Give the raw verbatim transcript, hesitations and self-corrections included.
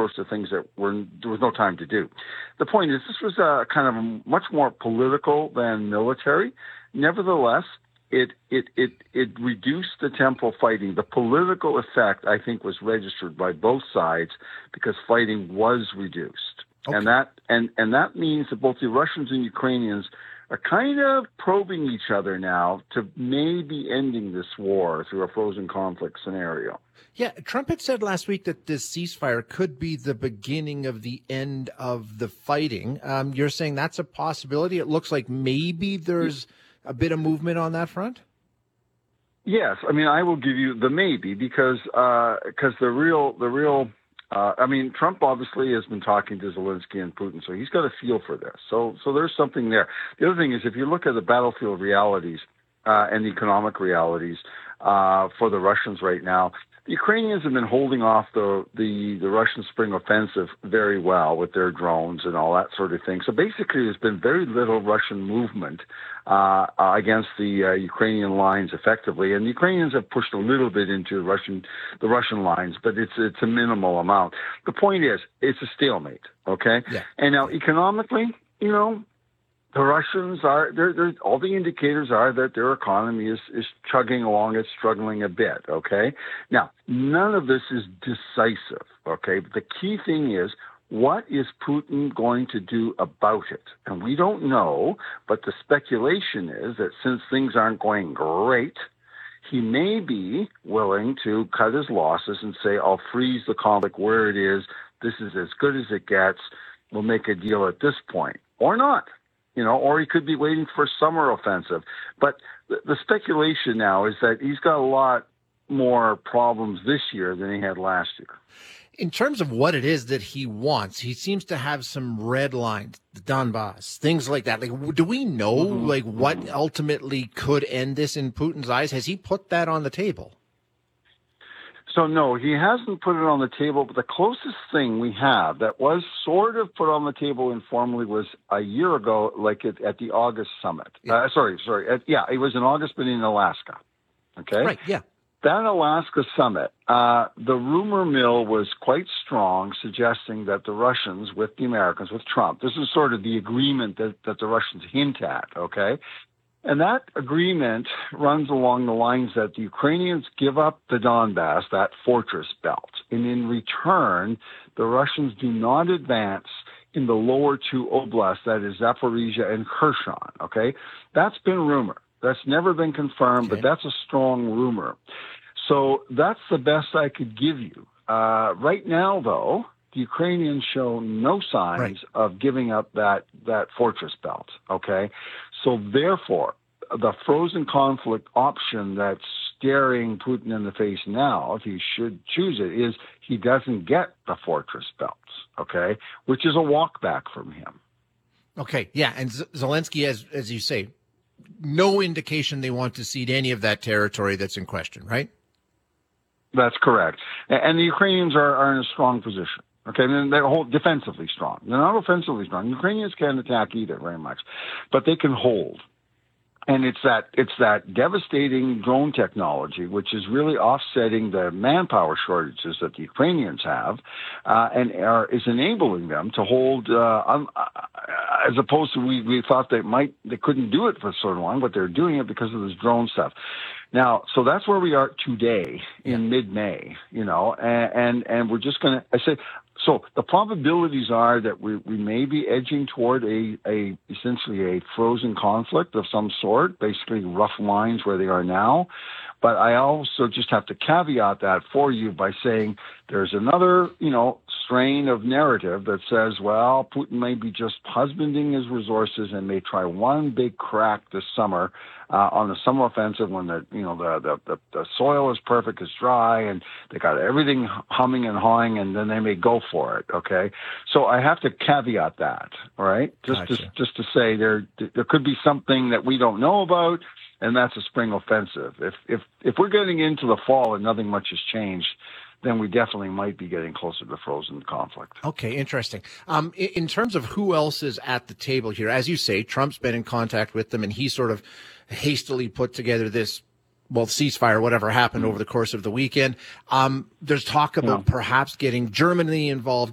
sorts of things that were there was no time to do. The point is, this was a kind of much more political than military. Nevertheless, it it it it reduced the tempo fighting. The political effect, I think, was registered by both sides because fighting was reduced, okay. and that and and that means that both the Russians and Ukrainians are kind of probing each other now to maybe ending this war through a frozen conflict scenario. Yeah, Trump had said last week that this ceasefire could be the beginning of the end of the fighting. Um, you're saying that's a possibility? It looks like maybe there's a bit of movement on that front? Yes. I mean, I will give you the maybe because uh, because the real, the real, uh, I mean, Trump obviously has been talking to Zelensky and Putin, so he's got a feel for this. So, so there's something there. The other thing is, if you look at the battlefield realities uh, and the economic realities uh, for the Russians right now, the Ukrainians have been holding off the, the, the Russian spring offensive very well with their drones and all that sort of thing. So basically, there's been very little Russian movement uh, against the uh, Ukrainian lines effectively, and the Ukrainians have pushed a little bit into Russian the Russian lines, but it's it's a minimal amount. The point is, it's a stalemate. Okay, yeah. And now economically, you know, the Russians are, they're, they're, all the indicators are that their economy is, is chugging along, it's struggling a bit, okay? Now, none of this is decisive, okay? But the key thing is, what is Putin going to do about it? And we don't know, but the speculation is that since things aren't going great, he may be willing to cut his losses and say, I'll freeze the conflict where it is, this is as good as it gets, we'll make a deal at this point, or not. You know, or he could be waiting for a summer offensive. But the, the speculation now is that he's got a lot more problems this year than he had last year. In terms of what it is that he wants, he seems to have some red lines, the Donbass, things like that. Like, do we know, mm-hmm. like, what mm-hmm. ultimately could end this in Putin's eyes? Has he put that on the table? So, no, he hasn't put it on the table, but the closest thing we have that was sort of put on the table informally was a year ago, like at, at the August summit. Yeah. Uh, sorry, sorry. At, yeah, it was in August, but in Alaska. Okay? Right, yeah. That Alaska summit, uh, the rumor mill was quite strong, suggesting that the Russians with the Americans, with Trump, this is sort of the agreement that, that the Russians hint at, okay? And that agreement runs along the lines that the Ukrainians give up the Donbass, that fortress belt, and in return, the Russians do not advance in the lower two oblasts, that is Zaporizhia and Kherson, okay? That's been rumor. That's never been confirmed, okay. But that's a strong rumor. So that's the best I could give you. Uh, right now, though, the Ukrainians show no signs right. of giving up that, that fortress belt, okay? So therefore, the frozen conflict option that's staring Putin in the face now, if he should choose it, is he doesn't get the fortress belts, okay? Which is a walk back from him. Okay, yeah, and Z- Zelensky, as as you say, no indication they want to cede any of that territory that's in question, right? That's correct. And the Ukrainians are, are in a strong position. Okay, and they're whole, defensively strong. They're not offensively strong. Ukrainians can't attack either very much, but they can hold. And it's that it's that devastating drone technology, which is really offsetting the manpower shortages that the Ukrainians have, uh, and are, is enabling them to hold. Uh, um, uh, as opposed to we, we thought they might they couldn't do it for so long, but they're doing it because of this drone stuff. Now, so that's where we are today in mid-May, you know, and and, and we're just going to. I say. So the probabilities are that we, we may be edging toward a, a essentially a frozen conflict of some sort, basically rough lines where they are now. But I also just have to caveat that for you by saying there's another, you know, strain of narrative that says, well, Putin may be just husbanding his resources and may try one big crack this summer uh, on the summer offensive when the, you know, the, the, the, the soil is perfect, it's dry, and they got everything humming and hawing, and then they may go for it. Okay, so I have to caveat that. All right, just gotcha. to, just to say there there could be something that we don't know about. And that's a spring offensive. If if if we're getting into the fall and nothing much has changed, then we definitely might be getting closer to frozen conflict. Okay, interesting. Um, in, in terms of who else is at the table here, as you say, Trump's been in contact with them, and he sort of hastily put together this, well, ceasefire, whatever happened mm-hmm. over the course of the weekend. Um, there's talk about yeah. perhaps getting Germany involved.